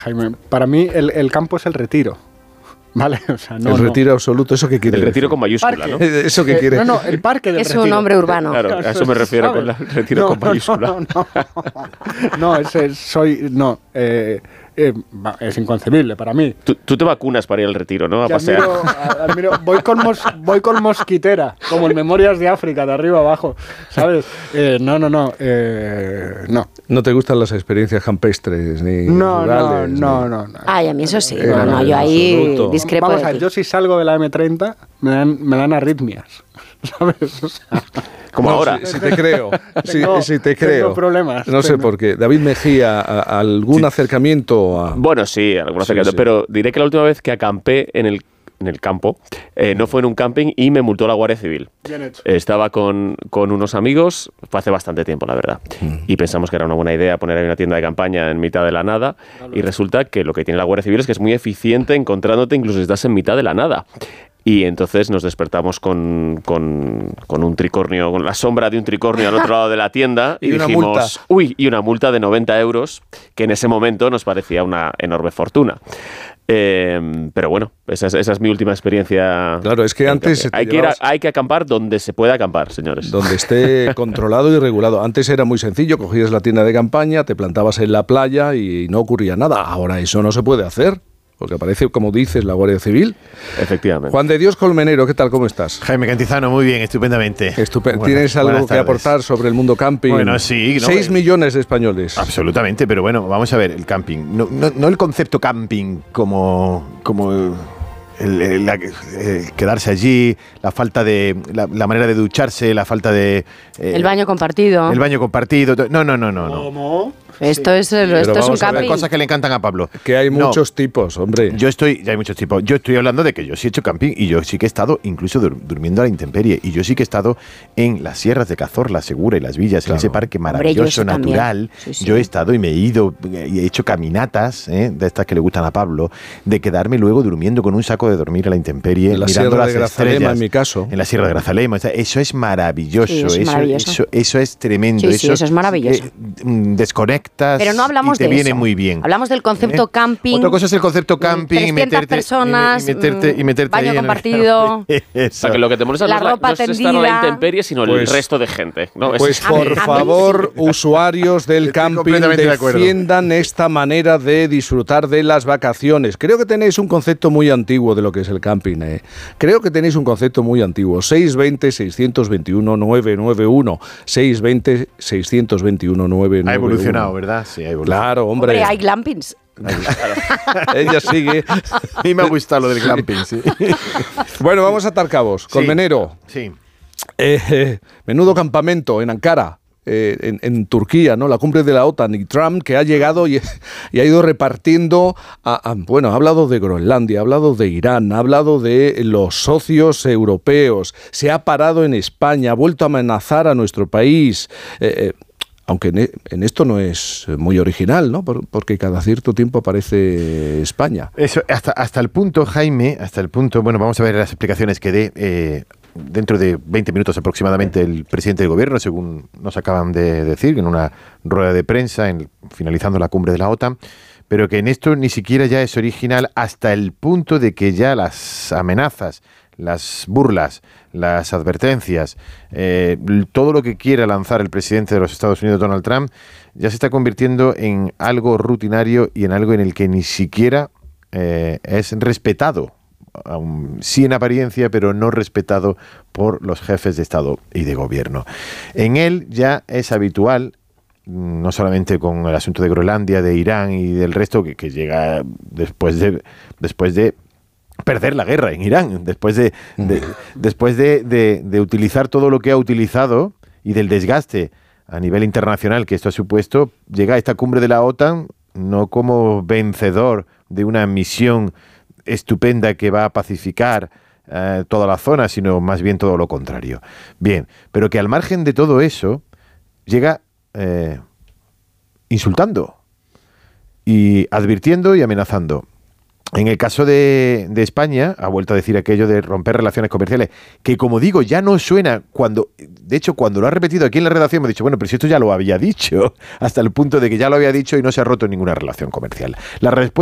Jaime, para mí el campo es el retiro. Vale, o sea, el retiro absoluto, ¿eso qué quiere decir? El retiro decir? con mayúscula, ¿no? ¿Eso qué quiere? No, el parque del retiro. Es un hombre urbano. Claro, a eso me refiero con el retiro con mayúscula. No, es inconcebible para mí. Tú te vacunas para ir al retiro, ¿no? A pasear. Voy con mosquitera, como en Memorias de África, de arriba abajo, ¿sabes? No. ¿No te gustan las experiencias campestres ni rurales? No. Ay, a mí eso sí. Yo ahí discrepo. Vamos a ver, yo si salgo de la M30 me dan arritmias, ¿sabes? O sea, como ahora. Si te creo. Si te creo. Tengo problemas. No sé por qué. David Mejía, ¿algún acercamiento a...? Bueno, sí, algún acercamiento. Sí. Pero diré que la última vez que acampé en el campo, no fue en un camping y me multó la Guardia Civil. Bien hecho. Estaba con unos amigos, fue hace bastante tiempo, la verdad, y pensamos que era una buena idea poner ahí una tienda de campaña en mitad de la nada, y resulta que lo que tiene la Guardia Civil es que es muy eficiente encontrándote incluso si estás en mitad de la nada. Y entonces nos despertamos con un tricornio, con la sombra de un tricornio al otro lado de la tienda y dijimos, y una multa de 90 euros, que en ese momento nos parecía una enorme fortuna. Pero bueno, esa es mi última experiencia. Claro, es que antes... Hay que acampar donde se pueda acampar, señores. Donde esté controlado y regulado. Antes era muy sencillo, cogías la tienda de campaña, te plantabas en la playa y no ocurría nada. Ahora eso no se puede hacer, porque aparece, como dices, la Guardia Civil. Efectivamente. Juan de Dios Colmenero, ¿qué tal? ¿Cómo estás? Jaime Cantizano, muy bien, estupendamente. ¿Tienes algo que aportar sobre el mundo camping? Bueno, sí. 6 millones de españoles. Absolutamente, pero bueno, vamos a ver, el camping. No el concepto camping como quedarse allí, la falta de... La manera de ducharse, la falta de... el baño compartido. El baño compartido. No. ¿Cómo? Esto es un camping. Cosas que le encantan a Pablo. Que hay muchos tipos, hombre. Ya hay muchos tipos. Yo estoy hablando de que yo sí he hecho camping y yo sí que he estado incluso durmiendo a la intemperie. Y yo sí que he estado en las sierras de Cazorla, Segura y Las Villas, en ese parque maravilloso, natural. Sí. Yo he estado y me he ido y he hecho caminatas, de estas que le gustan a Pablo, de quedarme luego durmiendo con un saco de dormir a la intemperie. En la mirando Sierra las de Grazalema, estrellas, en mi caso. En la Sierra de Grazalema. Eso es maravilloso. Sí, maravilloso. Eso es tremendo. Sí, eso es maravilloso. Desconectas. Pero no hablamos te de viene eso. muy bien. Hablamos del concepto camping. Otra cosa es el concepto camping 300 personas, y meterte baño ahí compartido. O sea, que lo que te molesta la ropa no es tendida. estar a la intemperie, sino el resto de gente, ¿no? Pues por favor, usuarios del camping, defiendan esta manera de disfrutar de las vacaciones. Creo que tenéis un concepto muy antiguo de lo que es el camping. Creo que tenéis un concepto muy antiguo. 620-621-991. 620-621-991. Ha evolucionado, ¿verdad? Sí, ha evolucionado. Claro, hombre. Hay glampings. Ella sigue. A mí me ha gustado lo del glamping, sí. Bueno, vamos a atar cabos. Colmenero. Sí. Menudo campamento en Ankara. En Turquía, ¿no? La cumbre de la OTAN y Trump, que ha llegado y ha ido repartiendo bueno, ha hablado de Groenlandia, ha hablado de Irán, ha hablado de los socios europeos, se ha parado en España, ha vuelto a amenazar a nuestro país, aunque en esto no es muy original, ¿no? Porque cada cierto tiempo aparece España. Eso, hasta el punto, Jaime, bueno, vamos a ver las explicaciones que dé dentro de 20 minutos aproximadamente el presidente del gobierno, según nos acaban de decir, en una rueda de prensa, finalizando la cumbre de la OTAN, pero que en esto ni siquiera ya es original hasta el punto de que ya las amenazas, las burlas, las advertencias, todo lo que quiera lanzar el presidente de los Estados Unidos, Donald Trump, ya se está convirtiendo en algo rutinario y en algo en el que ni siquiera es respetado. Sí en apariencia, pero no respetado por los jefes de Estado y de Gobierno. En él ya es habitual, no solamente con el asunto de Groenlandia, de Irán y del resto, que llega después de perder la guerra en Irán, después de utilizar todo lo que ha utilizado y del desgaste a nivel internacional que esto ha supuesto, llega a esta cumbre de la OTAN no como vencedor de una misión estupenda que va a pacificar toda la zona, sino más bien todo lo contrario. Bien, pero que al margen de todo eso llega insultando y advirtiendo y amenazando. En el caso de España, ha vuelto a decir aquello de romper relaciones comerciales, que como digo, ya no suena de hecho, cuando lo ha repetido aquí en la redacción me ha dicho, bueno, pero si esto ya lo había dicho, hasta el punto de que ya lo había dicho y no se ha roto ninguna relación comercial. La respuesta